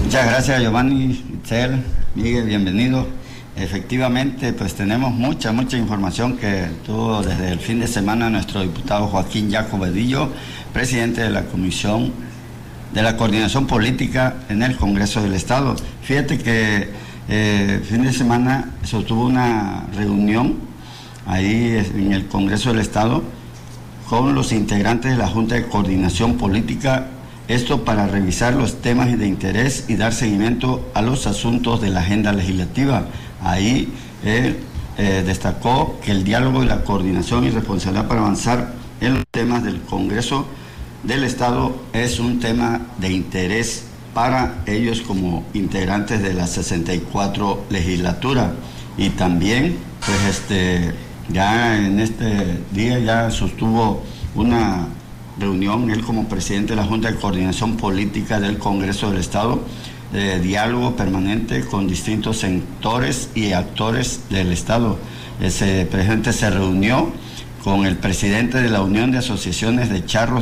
Muchas gracias, Giovanni, Itzel, Miguel, bienvenido. Efectivamente, pues tenemos mucha información que tuvo desde el fin de semana nuestro diputado Joaquín Jaco Bedillo, presidente de la Comisión de la Coordinación Política en el Congreso del Estado. Fíjate que fin de semana sostuvo una reunión ahí en el Congreso del Estado con los integrantes de la Junta de Coordinación Política, esto para revisar los temas de interés y dar seguimiento a los asuntos de la agenda legislativa. Ahí destacó que el diálogo y la coordinación y responsabilidad para avanzar en los temas del Congreso del Estado es un tema de interés para ellos como integrantes de la 64 legislatura. Y también, pues ya en este día ya sostuvo una reunión, él como presidente de la Junta de Coordinación Política del Congreso del Estado, de diálogo permanente con distintos sectores y actores del Estado. Ese presidente se reunió con el presidente de la Unión de Asociaciones de Charros